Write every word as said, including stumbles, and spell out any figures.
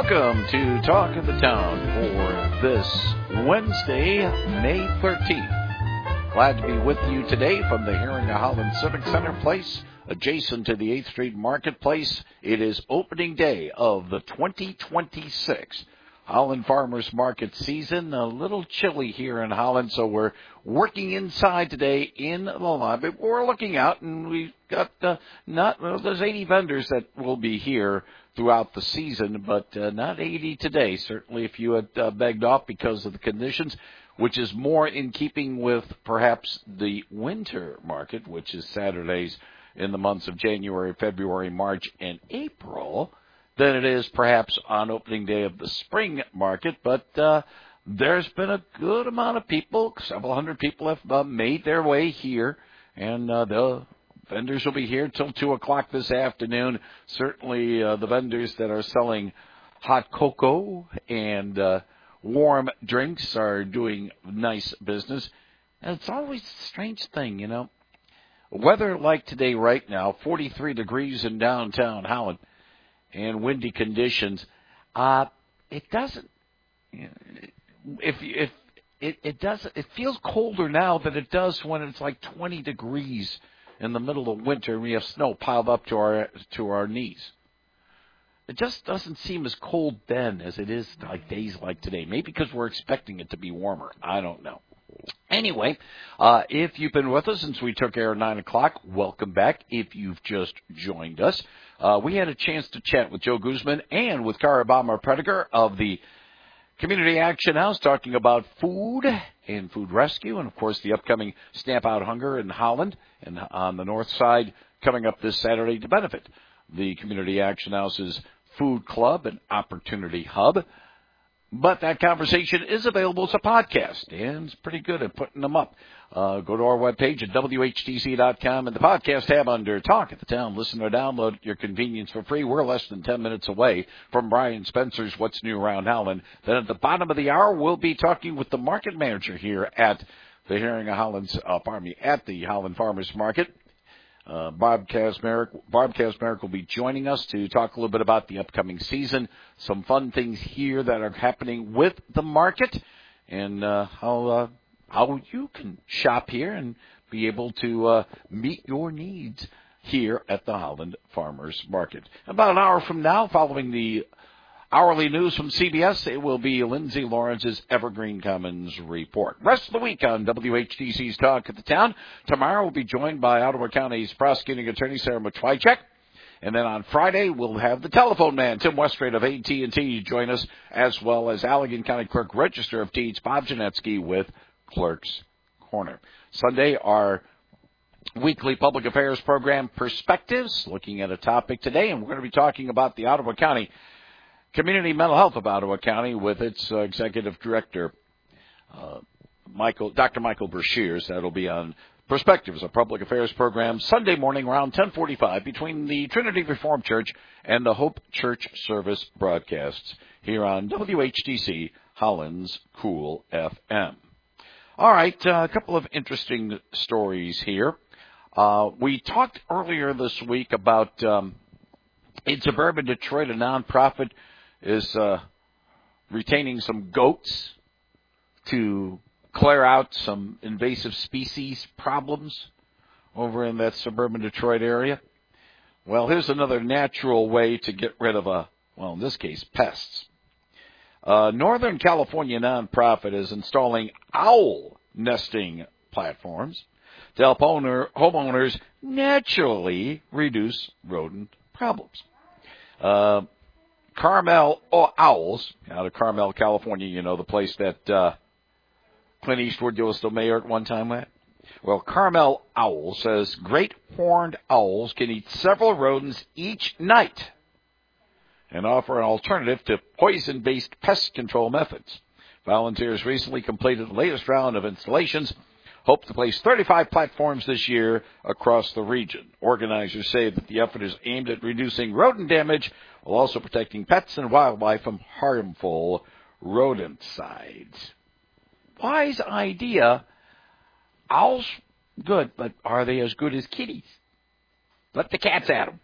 Welcome to Talk of the Town for this Wednesday, May thirteenth. Glad to be with you today from the Herring of Holland Civic Center place, adjacent to the eighth Street Marketplace. It is opening day of the twenty twenty-six Holland Farmers Market season. A little chilly here in Holland, so we're working inside today in the lobby. We're looking out, and we've got uh, not well, there's eighty vendors that will be here throughout the season, but uh, not eighty today. Certainly if you had uh, begged off because of the conditions, which is more in keeping with perhaps the winter market, which is Saturdays in the months of January, February, March, and April, than it is perhaps on opening day of the spring market. But uh, there's been a good amount of people, several hundred people have uh, made their way here, and uh, the vendors will be here till two o'clock this afternoon. Certainly uh, the vendors that are selling hot cocoa and uh, warm drinks are doing nice business. And it's always a strange thing, you know. Weather like today right now, forty-three degrees in downtown Holland, and windy conditions. Uh, it doesn't, you know, if, if it, it does, it feels colder now than it does when it's like twenty degrees in the middle of winter and we have snow piled up to our to our knees. It just doesn't seem as cold then as it is like days like today. Maybe because we're expecting it to be warmer. I don't know. Anyway, uh, if you've been with us since we took air at nine o'clock, welcome back. If you've just joined us, uh, we had a chance to chat with Joe Guzman and with Kara Baumer-Prediger of the Community Action House, talking about food and food rescue, and, of course, the upcoming Stamp Out Hunger in Holland and on the north side coming up this Saturday to benefit the Community Action House's Food Club and Opportunity Hub. But that conversation is available as a podcast, and it's pretty good at putting them up. Uh, go to our webpage at W H T C dot com and the podcast tab under Talk at the Town. Listen or download at your convenience for free. We're less than ten minutes away from Brian Spencer's What's New Around Holland. Then at the bottom of the hour, we'll be talking with the market manager here at the Herring of Holland's, uh, pardon me, at the Holland Farmers Market. Uh, Bob Kazmarek, Bob Kazmarek will be joining us to talk a little bit about the upcoming season, some fun things here that are happening with the market, and uh, how uh, how you can shop here and be able to uh, meet your needs here at the Holland Farmers Market. About an hour from now, following the hourly news from C B S, it will be Lindsay Lawrence's Evergreen Commons Report. Rest of the week on W H T C's Talk at the Town. Tomorrow we'll be joined by Ottawa County's prosecuting attorney, Sarah Matwychak. And then on Friday, we'll have the telephone man, Tim Westrate of A T and T, join us, as well as Allegan County Clerk Register of Deeds, Bob Janetsky, with Clerk's Corner. Sunday, our weekly public affairs program, Perspectives, looking at a topic today, and we're going to be talking about the Ottawa County Community Mental Health of Ottawa County with its uh, executive director, uh, Michael, Doctor Michael Brashears. That'll be on Perspectives, a public affairs program, Sunday morning around ten forty-five between the Trinity Reformed Church and the Hope Church Service broadcasts here on W H T C, Holland's Cool F M. All right, uh, a couple of interesting stories here. Uh, we talked earlier this week about um, in suburban Detroit, a nonprofit is uh, retaining some goats to clear out some invasive species problems over in that suburban Detroit area. Well, here's another natural way to get rid of a, well, in this case, pests. A Northern California nonprofit is installing owl nesting platforms to help owner, homeowners naturally reduce rodent problems. Uh, Carmel Owls, out of Carmel, California, you know, the place that uh, Clint Eastwood was the mayor at one time at. Well, Carmel Owl says great horned owls can eat several rodents each night and offer an alternative to poison-based pest control methods. Volunteers recently completed the latest round of installations, hope to place thirty-five platforms this year across the region. Organizers say that the effort is aimed at reducing rodent damage while also protecting pets and wildlife from harmful rodenticides. Wise idea. Owls, good, but are they as good as kitties? Let the cats at them.